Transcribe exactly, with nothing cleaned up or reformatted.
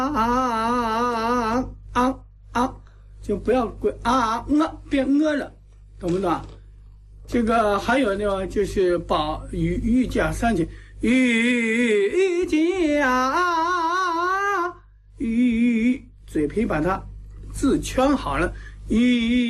啊啊啊，就不要归啊呃变呃了，懂不懂啊？这个还有呢，就是把语语加三起，语加语，嘴皮把它字圈好了，语。